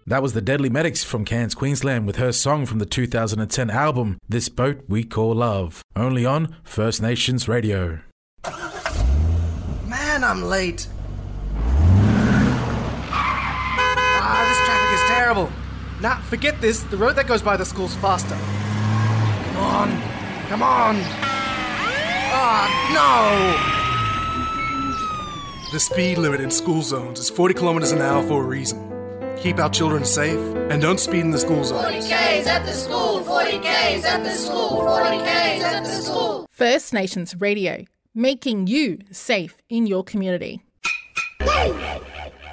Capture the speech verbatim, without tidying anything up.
That was the Deadly Medics from Cairns, Queensland, with her song from the two thousand ten album, This Boat We Call Love, only on First Nations Radio. Man, I'm late. Ah, this traffic is terrible. Nah, forget this. The road that goes by the school's faster. Come on. Come on. Ah, no. The speed limit in school zones is forty kilometres an hour for a reason. Keep our children safe and don't speed in the school zones. forty kays at the school, forty kays at the school, forty kays at the school. First Nations Radio, making you safe in your community.